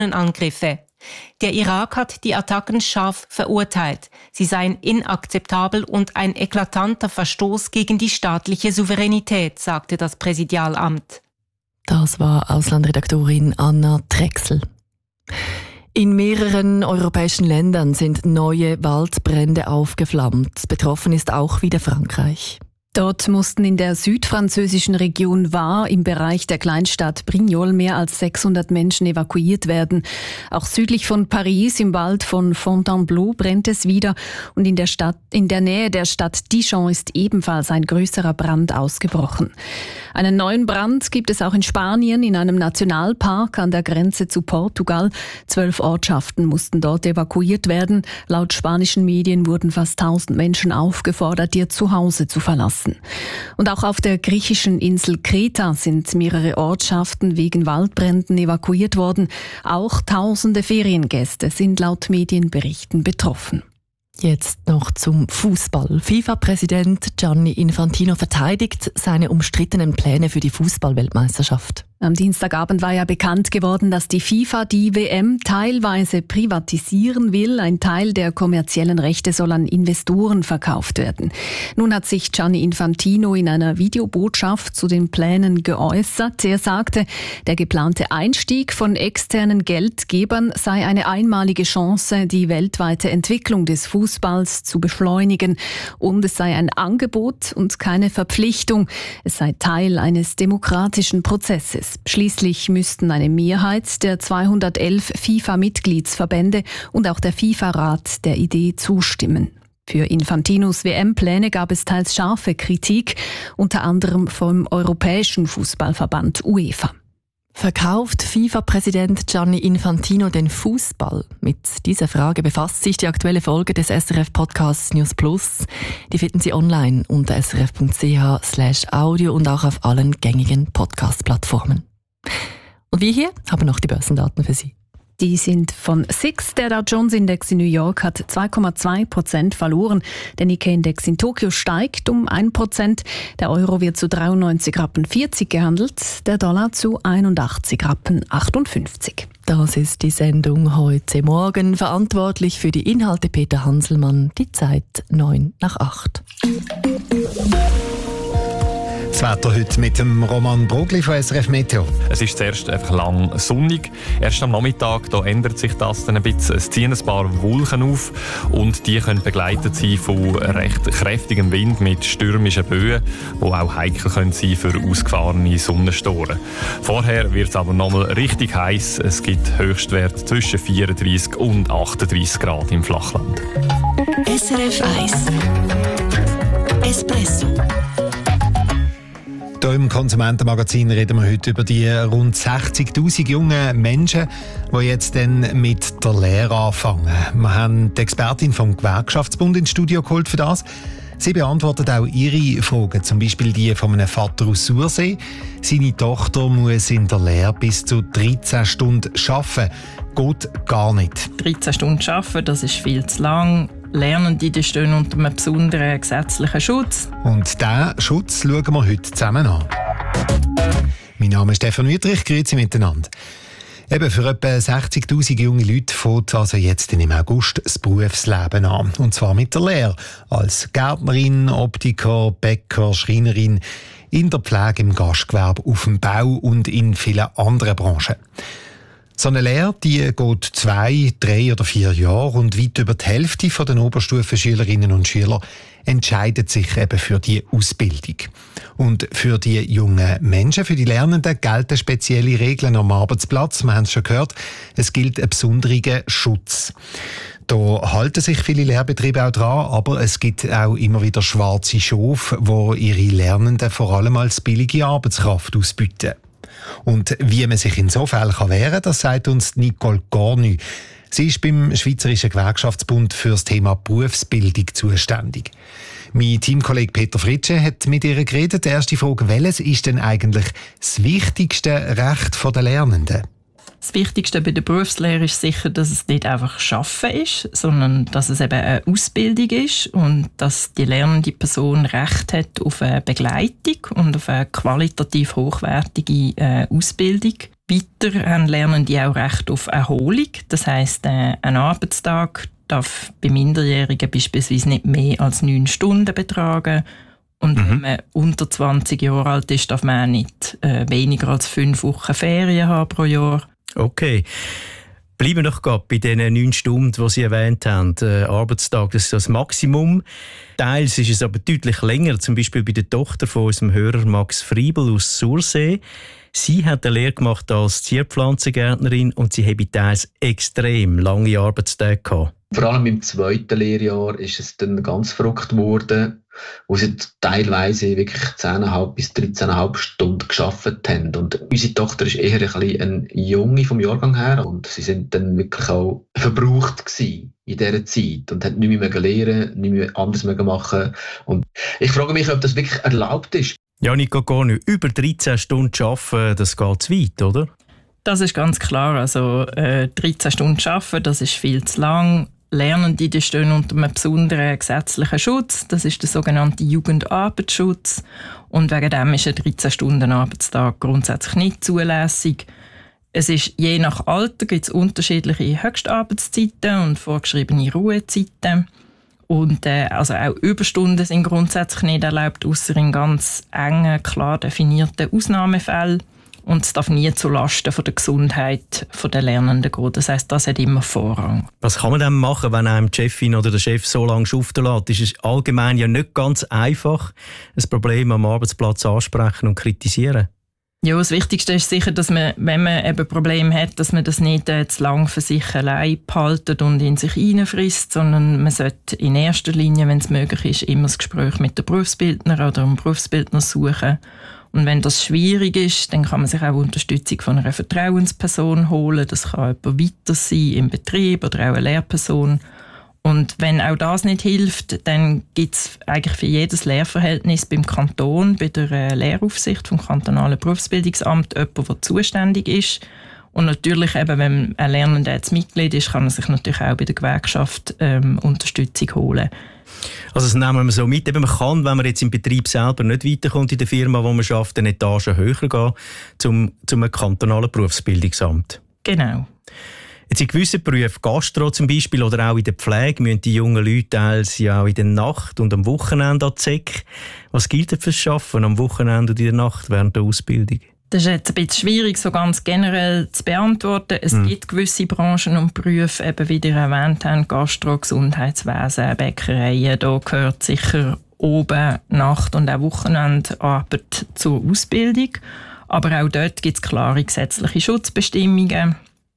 Drohnenangriffe. Der Irak hat die Attacken scharf verurteilt. Sie seien inakzeptabel und ein eklatanter Verstoß gegen die staatliche Souveränität, sagte das Präsidialamt. Das war Auslandredaktorin Anna Drechsel. In mehreren europäischen Ländern sind neue Waldbrände aufgeflammt. Betroffen ist auch wieder Frankreich. Dort mussten in der südfranzösischen Region Var im Bereich der Kleinstadt Brignoles mehr als 600 Menschen evakuiert werden. Auch südlich von Paris im Wald von Fontainebleau brennt es wieder und in der Nähe der Stadt Dijon ist ebenfalls ein größerer Brand ausgebrochen. Einen neuen Brand gibt es auch in Spanien in einem Nationalpark an der Grenze zu Portugal. 12 Ortschaften mussten dort evakuiert werden. Laut spanischen Medien wurden fast 1000 Menschen aufgefordert, ihr Zuhause zu verlassen. Und auch auf der griechischen Insel Kreta sind mehrere Ortschaften wegen Waldbränden evakuiert worden. Auch tausende Feriengäste sind laut Medienberichten betroffen. Jetzt noch zum Fußball. FIFA-Präsident Gianni Infantino verteidigt seine umstrittenen Pläne für die Fußball-Weltmeisterschaft. Am Dienstagabend war ja bekannt geworden, dass die FIFA die WM teilweise privatisieren will. Ein Teil der kommerziellen Rechte soll an Investoren verkauft werden. Nun hat sich Gianni Infantino in einer Videobotschaft zu den Plänen geäußert. Er sagte, der geplante Einstieg von externen Geldgebern sei eine einmalige Chance, die weltweite Entwicklung des Fußballs zu beschleunigen. Und es sei ein Angebot und keine Verpflichtung. Es sei Teil eines demokratischen Prozesses. Schließlich müssten eine Mehrheit der 211 FIFA-Mitgliedsverbände und auch der FIFA-Rat der Idee zustimmen. Für Infantinos WM-Pläne gab es teils scharfe Kritik, unter anderem vom Europäischen Fußballverband UEFA. Verkauft FIFA-Präsident Gianni Infantino den Fußball? Mit dieser Frage befasst sich die aktuelle Folge des SRF-Podcasts News Plus. Die finden Sie online unter srf.ch/audio und auch auf allen gängigen Podcast-Plattformen. Und wir hier haben noch die Börsendaten für Sie. Die sind von SIX. Der Dow Jones Index in New York hat 2,2% verloren. Der Nikkei-Index in Tokio steigt um 1%. Der Euro wird zu 93,40 Rappen gehandelt. Der Dollar zu 81,58 Rappen. Das ist die Sendung heute Morgen. Verantwortlich für die Inhalte Peter Hanselmann. Die Zeit 7:09. Das Wetter heute mit dem Roman Brogli von SRF Meteo. Es ist zuerst einfach lang sonnig. Erst am Nachmittag da ändert sich das dann ein bisschen. Es ziehen ein paar Wolken auf und die können begleitet sein von recht kräftigem Wind mit stürmischen Böen, die auch heikel können sein für ausgefahrene Sonnenstoren. Vorher wird es aber nochmal richtig heiß. Es gibt Höchstwerte zwischen 34 und 38 Grad im Flachland. SRF 1 Espresso. Hier im Konsumentenmagazin reden wir heute über die rund 60'000 jungen Menschen, die jetzt dann mit der Lehre anfangen. Wir haben die Expertin vom Gewerkschaftsbund ins Studio geholt für das. Sie beantwortet auch Ihre Fragen, zum Beispiel die von einem Vater aus Sursee. Seine Tochter muss in der Lehre bis zu 13 Stunden arbeiten. Geht gar nicht. 13 Stunden arbeiten, das ist viel zu lang. Lernende die stehen unter einem besonderen gesetzlichen Schutz. Und diesen Schutz schauen wir heute zusammen an. Mein Name ist Stefan Wüttrich, grüezi miteinander. Eben, für etwa 60'000 junge Leute fängt also jetzt im August das Berufsleben an. Und zwar mit der Lehre. Als Gärtnerin, Optiker, Bäcker, Schreinerin, in der Pflege, im Gastgewerbe, auf dem Bau und in vielen anderen Branchen. So eine Lehre, die geht 2, 3 oder 4 Jahre und weit über die Hälfte der Oberstufenschülerinnen und Schüler entscheidet sich eben für die Ausbildung. Und für die jungen Menschen, für die Lernenden, gelten spezielle Regeln am Arbeitsplatz. Wir haben es schon gehört, es gilt ein besonderer Schutz. Da halten sich viele Lehrbetriebe auch dran, aber es gibt auch immer wieder schwarze Schafe, die ihre Lernenden vor allem als billige Arbeitskraft ausbieten. Und wie man sich in so Fällen wehren kann, das sagt uns Nicole Cornu. Sie ist beim Schweizerischen Gewerkschaftsbund für das Thema Berufsbildung zuständig. Mein Teamkollege Peter Fritsche hat mit ihr geredet. Die erste Frage, welches ist denn eigentlich das wichtigste Recht der Lernenden? Das Wichtigste bei der Berufslehre ist sicher, dass es nicht einfach Arbeiten ist, sondern dass es eben eine Ausbildung ist und dass die lernende Person Recht hat auf eine Begleitung und auf eine qualitativ hochwertige Ausbildung. weiter lernen die auch Recht auf Erholung. Das heisst, ein Arbeitstag darf bei Minderjährigen beispielsweise nicht mehr als 9 Stunden betragen. Und wenn man unter 20 Jahre alt ist, darf man auch nicht weniger als 5 Wochen Ferien haben pro Jahr. Okay. Bleiben wir doch gerade bei den 9 Stunden, die Sie erwähnt haben. Arbeitstag, das ist das Maximum. Teils ist es aber deutlich länger, zum Beispiel bei der Tochter von unserem Hörer Max Friebel aus Sursee. Sie hat eine Lehre gemacht als Zierpflanzengärtnerin und sie habe teils extrem lange Arbeitstage gehabt. Vor allem im 2. Lehrjahr ist es dann ganz verrückt geworden, wo sie teilweise wirklich 10,5 bis 13,5 Stunden gearbeitet haben. Und unsere Tochter ist eher ein bisschen eine Junge vom Jahrgang her und sie sind dann wirklich auch verbraucht gewesen in dieser Zeit und hat nicht mehr lernen, nicht mehr anders machen. Und ich frage mich, ob das wirklich erlaubt ist. Ja, Nico Gornu, über 13 Stunden arbeiten, das geht zu weit, oder? Das ist ganz klar. Also 13 Stunden arbeiten, das ist viel zu lang. Lernende, die stehen unter einem besonderen gesetzlichen Schutz. Das ist der sogenannte Jugendarbeitsschutz. Und wegen dem ist ein 13-Stunden-Arbeitstag grundsätzlich nicht zulässig. Es ist je nach Alter gibt es unterschiedliche Höchstarbeitszeiten und vorgeschriebene Ruhezeiten. Und also auch Überstunden sind grundsätzlich nicht erlaubt, ausser in ganz engen, klar definierten Ausnahmefällen. Und es darf nie zulasten von der Gesundheit der Lernenden gehen. Das heisst, das hat immer Vorrang. Was kann man denn machen, wenn einem die Chefin oder der Chef so lange schuften lässt? Ist es allgemein ja nicht ganz einfach, ein Problem am Arbeitsplatz ansprechen und kritisieren? Ja, das Wichtigste ist sicher, dass man, wenn man eben Probleme hat, dass man das nicht zu lang für sich allein behaltet und in sich reinfrisst, sondern man sollte in erster Linie, wenn es möglich ist, immer das Gespräch mit der Berufsbildner oder dem Berufsbildner suchen. Und wenn das schwierig ist, dann kann man sich auch Unterstützung von einer Vertrauensperson holen. Das kann jemand weiter sein im Betrieb oder auch eine Lehrperson. Und wenn auch das nicht hilft, dann gibt es eigentlich für jedes Lehrverhältnis beim Kanton, bei der Lehraufsicht vom kantonalen Berufsbildungsamt, jemand, der zuständig ist. Und natürlich, eben, wenn ein Lernender jetzt Mitglied ist, kann er sich natürlich auch bei der Gewerkschaft Unterstützung holen. Also das nehmen wir so mit. Eben, man kann, wenn man jetzt im Betrieb selber nicht weiterkommt in der Firma, wo man arbeitet, eine Etage höher gehen zum kantonalen Berufsbildungsamt. Genau. Jetzt in gewissen Berufen, Gastro zum Beispiel oder auch in der Pflege, müssen die jungen Leute teils ja auch in der Nacht und am Wochenende an die Säcke. Was gilt denn fürs Arbeiten am Wochenende und in der Nacht während der Ausbildung? Das ist jetzt ein bisschen schwierig, so ganz generell zu beantworten. Es gibt gewisse Branchen und Berufe, eben wie ihr erwähnt habt, Gastro, Gesundheitswesen, Bäckereien, da gehört sicher oben Nacht- und auch Wochenendarbeit zur Ausbildung. Aber auch dort gibt es klare gesetzliche Schutzbestimmungen.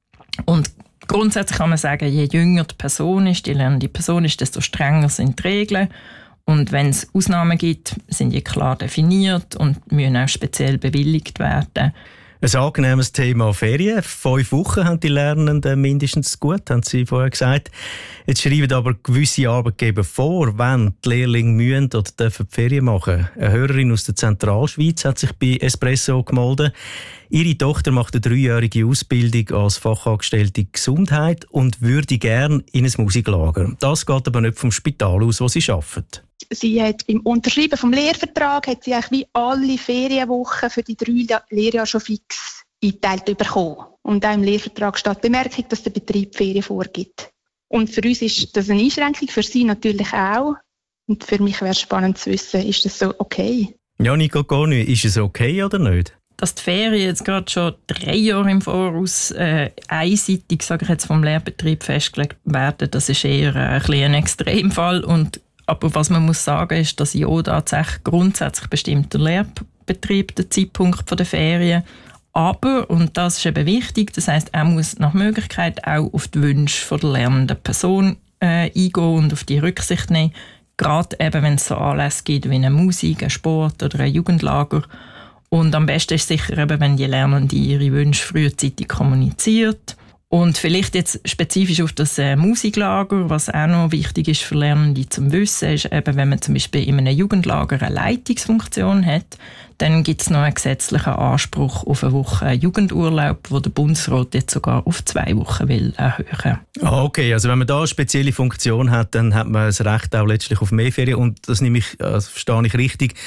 Und grundsätzlich kann man sagen, je jünger die Person ist, die lernende Person ist, desto strenger sind die Regeln. Und wenn es Ausnahmen gibt, sind die klar definiert und müssen auch speziell bewilligt werden. Ein angenehmes Thema Ferien. 5 Wochen haben die Lernenden mindestens gut, haben Sie vorher gesagt. Jetzt schreiben aber gewisse Arbeitgeber vor, wenn die Lehrlinge müssen oder dürfen Ferien machen. Eine Hörerin aus der Zentralschweiz hat sich bei Espresso gemeldet. Ihre Tochter macht eine 3-jährige Ausbildung als Fachangestellte Gesundheit und würde gerne in ein Musiklager. Das geht aber nicht vom Spital aus, wo sie arbeitet. Sie hat beim Unterschreiben vom Lehrvertrag hat sie eigentlich wie alle Ferienwochen für die 3 Lehrjahre schon fix eingeteilt bekommen. Und auch im Lehrvertrag steht die Bemerkung, dass der Betrieb Ferien vorgibt. Und für uns ist das eine Einschränkung, für sie natürlich auch. Und für mich wäre es spannend zu wissen, ist das so okay? Ja, Nico Gornu, ist es okay oder nicht? Dass die Ferien jetzt gerade schon 3 Jahre im Voraus einseitig, sage ich jetzt, vom Lehrbetrieb festgelegt werden, das ist eher ein Extremfall. Aber was man muss sagen, ist, dass ja tatsächlich grundsätzlich bestimmt der Lehrbetrieb den Zeitpunkt der Ferien. Aber, und das ist eben wichtig, das heisst, er muss nach Möglichkeit auch auf die Wünsche der lernenden Person eingehen und auf die Rücksicht nehmen. Gerade eben, wenn es so Anlässe gibt wie eine Musik, ein Sport oder ein Jugendlager. Und am besten ist sicher eben, wenn die Lernende ihre Wünsche frühzeitig kommuniziert. Und vielleicht jetzt spezifisch auf das Musiklager, was auch noch wichtig ist für Lernende zum Wissen, ist eben, wenn man zum Beispiel in einem Jugendlager eine Leitungsfunktion hat, dann gibt es noch einen gesetzlichen Anspruch auf eine Woche Jugendurlaub, wo der Bundesrat jetzt sogar auf 2 Wochen will erhöhen. Okay, also wenn man da eine spezielle Funktion hat, dann hat man das Recht auch letztlich auf mehr Ferien. Und das verstehe ich richtig.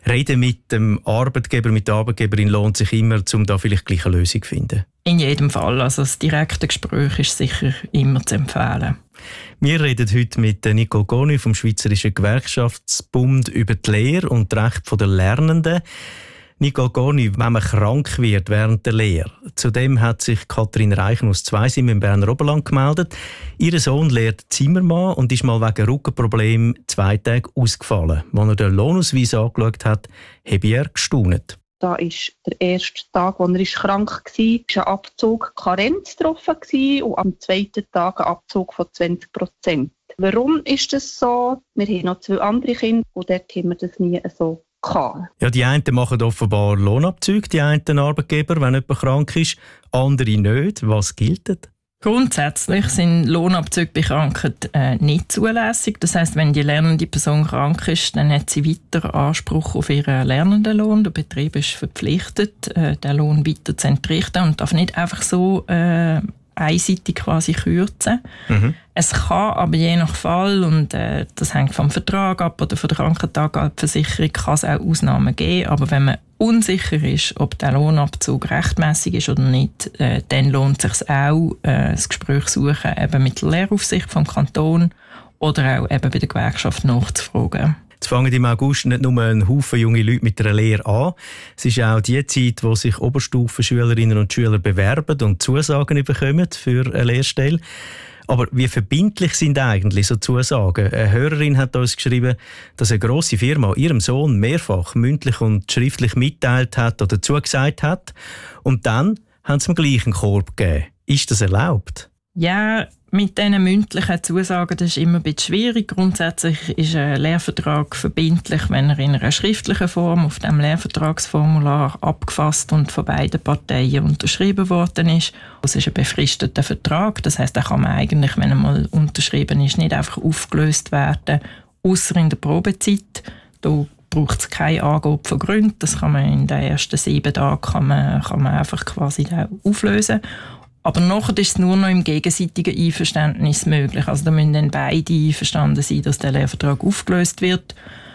Reden mit dem Arbeitgeber, mit der Arbeitgeberin lohnt sich immer, um da vielleicht gleich eine Lösung zu finden? In jedem Fall. Also das direkte Gespräch ist sicher immer zu empfehlen. Wir reden heute mit Nicole Gorny vom Schweizerischen Gewerkschaftsbund über die Lehre und die Rechte der Lernenden. Nicole Gorny, wenn man krank wird während der Lehre. Zudem hat sich Kathrin Reichen aus Zweisim im Berner Oberland gemeldet. Ihr Sohn lehrt Zimmermann und ist mal wegen Rückenproblemen 2 Tage ausgefallen. Als er den Lohnausweis angeschaut hat, habe er gestaunt. Da war der erste Tag, als er krank war, war ein Abzug Karenz getroffen und am 2. Tag ein Abzug von 20%. Warum ist das so? Wir haben noch 2 andere Kinder und dort haben wir das nie so. Ja, die einen machen offenbar Lohnabzüge, die einen Arbeitgeber, wenn jemand krank ist, andere nicht. Was gilt? Grundsätzlich sind Lohnabzüge bei Krankheit nicht zulässig. Das heisst, wenn die lernende Person krank ist, dann hat sie weiter Anspruch auf ihren Lernendenlohn. Der Betrieb ist verpflichtet, den Lohn weiter zu entrichten und darf nicht einfach so einseitig quasi kürzen. Es kann aber je nach Fall, und das hängt vom Vertrag ab oder von der Krankentagversicherung, kann es auch Ausnahmen geben. Aber wenn man unsicher ist, ob der Lohnabzug rechtmäßig ist oder nicht, dann lohnt es sich auch, das Gespräch suchen eben mit der Lehraufsicht vom Kanton oder auch eben bei der Gewerkschaft nachzufragen. Jetzt fangen im August nicht nur ein Haufen junge Leute mit einer Lehre an. Es ist auch die Zeit, wo sich Oberstufenschülerinnen und Schüler bewerben und Zusagen bekommen für eine Lehrstelle. Aber wie verbindlich sind eigentlich so Zusagen? Eine Hörerin hat uns geschrieben, dass eine grosse Firma ihrem Sohn mehrfach mündlich und schriftlich mitteilt hat oder zugesagt hat. Und dann haben sie ihm gleich einen Korb gegeben. Ist das erlaubt? Ja, mit diesen mündlichen Zusagen das ist immer ein bisschen schwierig. Grundsätzlich ist ein Lehrvertrag verbindlich, wenn er in einer schriftlichen Form auf dem Lehrvertragsformular abgefasst und von beiden Parteien unterschrieben worden ist. Es ist ein befristeter Vertrag, das heisst, der kann man eigentlich, wenn er mal unterschrieben ist, nicht einfach aufgelöst werden, ausser in der Probezeit. Da braucht es keine Angabe von Gründen. Das kann man in den ersten 7 Tagen kann man einfach quasi auflösen. Aber nachher ist es nur noch im gegenseitigen Einverständnis möglich. Also da müssen dann beide einverstanden sein, dass der Lehrvertrag aufgelöst wird.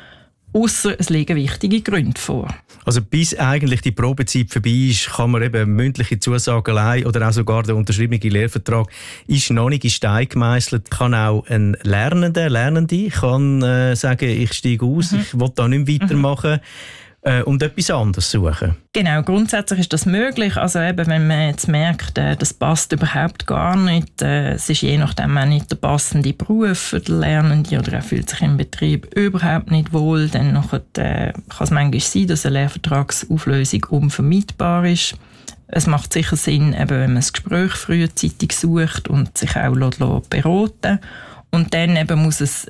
Ausser es liegen wichtige Gründe vor. Also bis eigentlich die Probezeit vorbei ist, kann man eben mündliche Zusagen allein oder auch sogar der unterschriebene Lehrvertrag ist noch nicht in Stein gemeißelt. Kann auch ein Lernende kann sagen, ich steige aus, ich will da nicht mehr weitermachen. Und etwas anderes suchen. Genau, grundsätzlich ist das möglich. Also eben, wenn man jetzt merkt, das passt überhaupt gar nicht, es ist je nachdem auch nicht der passende Beruf für den Lernenden oder er fühlt sich im Betrieb überhaupt nicht wohl, dann kann es manchmal sein, dass eine Lehrvertragsauflösung unvermeidbar ist. Es macht sicher Sinn, eben, wenn man das Gespräch frühzeitig sucht und sich auch beraten. Und dann eben muss es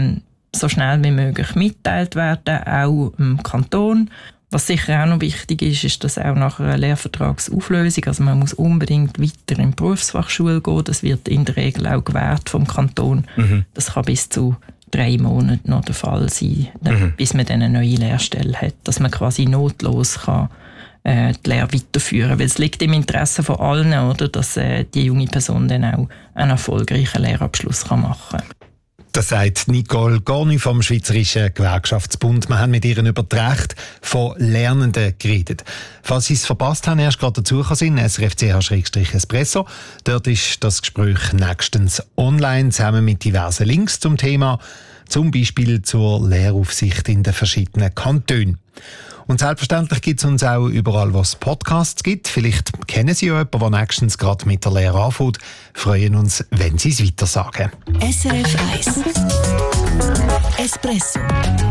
so schnell wie möglich mitteilt werden, auch im Kanton. Was sicher auch noch wichtig ist, ist, dass auch nach einer Lehrvertragsauflösung, also man muss unbedingt weiter in die Berufsfachschule gehen, das wird in der Regel auch gewährt vom Kanton. Das kann bis zu 3 Monaten noch der Fall sein, bis man dann eine neue Lehrstelle hat, dass man quasi notlos kann die Lehre weiterführen. Weil es liegt im Interesse von allen, oder, dass die junge Person dann auch einen erfolgreichen Lehrabschluss machen kann. Das sagt Nicole Gorny vom Schweizerischen Gewerkschaftsbund. Wir haben mit ihr über das Recht von Lernenden geredet. Falls Sie es verpasst haben, erst gerade dazu sind, srfch-espresso. Dort ist das Gespräch nächstens online, zusammen mit diversen Links zum Thema, zum Beispiel zur Lehraufsicht in den verschiedenen Kantonen. Und selbstverständlich gibt es uns auch überall, wo es Podcasts gibt. Vielleicht kennen Sie ja jemanden, der nächstens gerade mit der Lehre anfängt. Freuen uns, wenn Sie es weitersagen. SRF 1 Espresso.